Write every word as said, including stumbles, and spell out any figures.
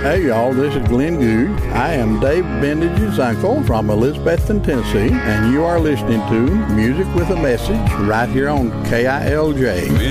Hey, y'all, this is Glenn Goode. I am Dave Bendage's uncle from Elizabethton, Tennessee, and you are listening to Music with a Message right here on K I L J.